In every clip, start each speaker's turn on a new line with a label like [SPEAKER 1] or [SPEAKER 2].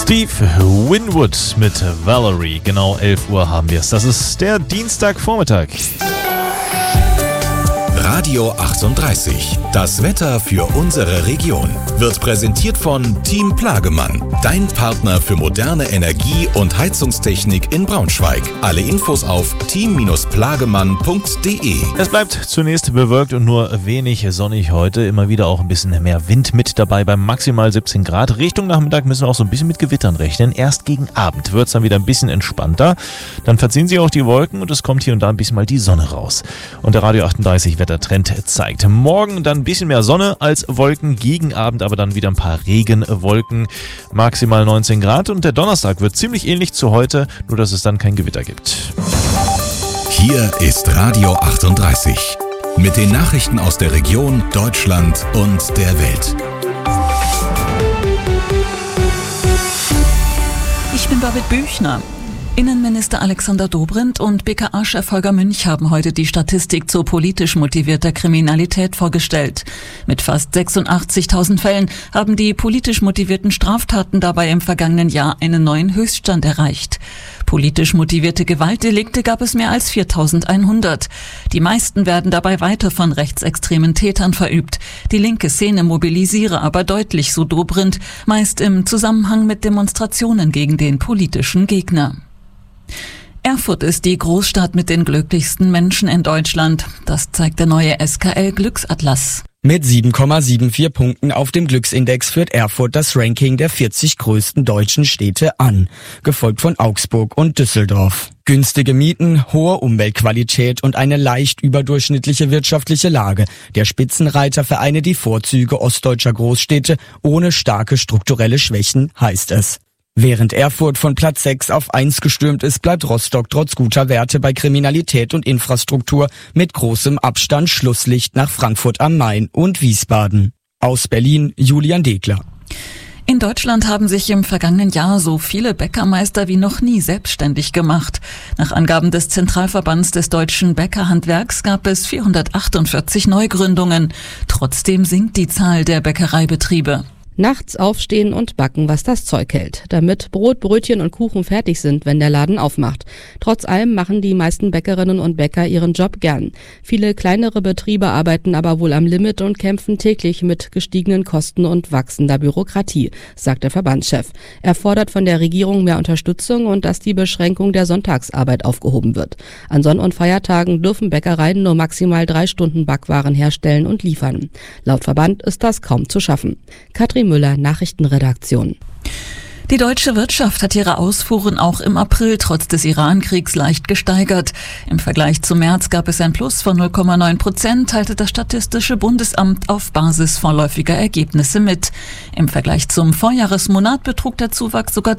[SPEAKER 1] Steve Winwood mit Valerie. Genau 11 Uhr haben wir es. Das ist der Dienstagvormittag.
[SPEAKER 2] Radio 38. Das Wetter für unsere Region wird präsentiert von Team Plagemann. Dein Partner für moderne Energie- und Heizungstechnik in Braunschweig. Alle Infos auf team-plagemann.de.
[SPEAKER 1] Es bleibt zunächst bewölkt und nur wenig sonnig heute. Immer wieder auch ein bisschen mehr Wind mit dabei bei maximal 17 Grad. Richtung Nachmittag müssen wir auch so ein bisschen mit Gewittern rechnen. Erst gegen Abend wird es dann wieder ein bisschen entspannter. Dann verziehen sich auch die Wolken und es kommt hier und da ein bisschen mal die Sonne raus. Und der Radio 38 Wettertrend zeigt morgen dann ein bisschen mehr Sonne als Wolken. Gegen Abend aber dann wieder ein paar Regenwolken. Maximal 19 Grad und der Donnerstag wird ziemlich ähnlich zu heute, nur dass es dann kein Gewitter gibt.
[SPEAKER 2] Hier ist Radio 38 mit den Nachrichten aus der Region, Deutschland und der Welt.
[SPEAKER 3] Ich bin David Büchner. Innenminister Alexander Dobrindt und BKA-Chef Holger Münch haben heute die Statistik zu politisch motivierter Kriminalität vorgestellt. Mit fast 86.000 Fällen haben die politisch motivierten Straftaten dabei im vergangenen Jahr einen neuen Höchststand erreicht. Politisch motivierte Gewaltdelikte gab es mehr als 4.100. Die meisten werden dabei weiter von rechtsextremen Tätern verübt. Die linke Szene mobilisiere aber deutlich, so Dobrindt, meist im Zusammenhang mit Demonstrationen gegen den politischen Gegner. Erfurt ist die Großstadt mit den glücklichsten Menschen in Deutschland. Das zeigt der neue SKL-Glücksatlas.
[SPEAKER 4] Mit 7,74 Punkten auf dem Glücksindex führt Erfurt das Ranking der 40 größten deutschen Städte an, gefolgt von Augsburg und Düsseldorf. Günstige Mieten, hohe Umweltqualität und eine leicht überdurchschnittliche wirtschaftliche Lage. Der Spitzenreiter vereine die Vorzüge ostdeutscher Großstädte ohne starke strukturelle Schwächen, heißt es. Während Erfurt von Platz 6 auf 1 gestürmt ist, bleibt Rostock trotz guter Werte bei Kriminalität und Infrastruktur mit großem Abstand Schlusslicht nach Frankfurt am Main und Wiesbaden. Aus Berlin, Julian Degler.
[SPEAKER 3] In Deutschland haben sich im vergangenen Jahr so viele Bäckermeister wie noch nie selbstständig gemacht. Nach Angaben des Zentralverbands des deutschen Bäckerhandwerks gab es 448 Neugründungen. Trotzdem sinkt die Zahl der Bäckereibetriebe.
[SPEAKER 5] Nachts aufstehen und backen, was das Zeug hält, damit Brot, Brötchen und Kuchen fertig sind, wenn der Laden aufmacht. Trotz allem machen die meisten Bäckerinnen und Bäcker ihren Job gern. Viele kleinere Betriebe arbeiten aber wohl am Limit und kämpfen täglich mit gestiegenen Kosten und wachsender Bürokratie, sagt der Verbandschef. Er fordert von der Regierung mehr Unterstützung und dass die Beschränkung der Sonntagsarbeit aufgehoben wird. An Sonn- und Feiertagen dürfen Bäckereien nur maximal 3 Stunden Backwaren herstellen und liefern. Laut Verband ist das kaum zu schaffen. Katrin Müller, Nachrichtenredaktion.
[SPEAKER 3] Die deutsche Wirtschaft hat ihre Ausfuhren auch im April trotz des Iran-Kriegs leicht gesteigert. Im Vergleich zum März gab es ein Plus von 0,9%, teilte das Statistische Bundesamt auf Basis vorläufiger Ergebnisse mit. Im Vergleich zum Vorjahresmonat betrug der Zuwachs sogar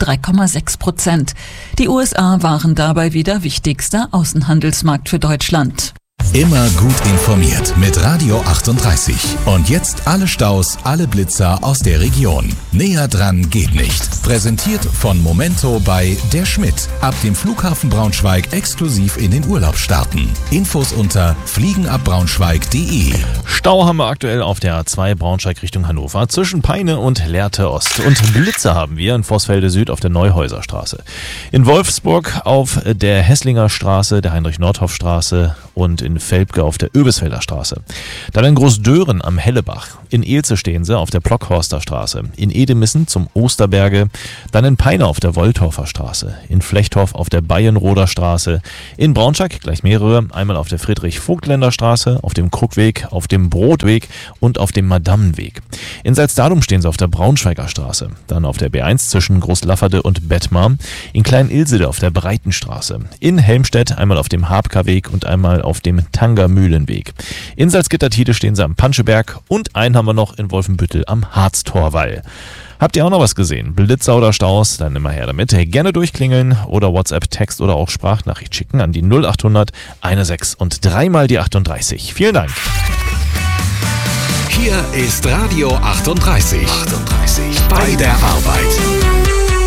[SPEAKER 3] 3,6%. Die USA waren dabei wieder wichtigster Außenhandelsmarkt für Deutschland.
[SPEAKER 2] Immer gut informiert mit Radio 38. Und jetzt alle Staus, alle Blitzer aus der Region. Näher dran geht nicht. Präsentiert von Momento bei Der Schmidt. Ab dem Flughafen Braunschweig exklusiv in den Urlaub starten. Infos unter fliegenabbraunschweig.de.
[SPEAKER 1] Stau haben wir aktuell auf der A2 Braunschweig Richtung Hannover zwischen Peine und Lehrte Ost. Und Blitzer haben wir in Vorsfelde Süd auf der Neuhäuserstraße. In Wolfsburg auf der Hesslinger Straße, der Heinrich-Nordhoff-Straße und in Velpke auf der Öbisfelder Straße. Dann in Großdören am Hellebach. In Elze stehen sie auf der Plockhorster Straße. In Edemissen zum Osterberge. Dann in Peine auf der Woldhofer Straße. In Flechthof auf der Bayernroder Straße. In Braunschweig gleich mehrere. Einmal auf der Friedrich-Vogtländer Straße, auf dem Kruckweg, auf dem Brotweg und auf dem Madammenweg. In Salzdadum stehen sie auf der Braunschweiger Straße. Dann auf der B1 zwischen Großlafferde und Bettmar. In Klein-Ilsede auf der Breitenstraße. In Helmstedt einmal auf dem Habka-Weg und einmal auf dem Tangermühlenweg. In Salzgitter-Tiede stehen sie am Panscheberg und einen haben wir noch in Wolfenbüttel am Harztorwall. Habt ihr auch noch was gesehen? Blitzer oder Staus? Dann immer her damit. Gerne durchklingeln oder WhatsApp, Text oder auch Sprachnachricht schicken an die 0800 16 und 3 mal die 38. Vielen Dank.
[SPEAKER 2] Hier ist Radio 38. Bei der Arbeit.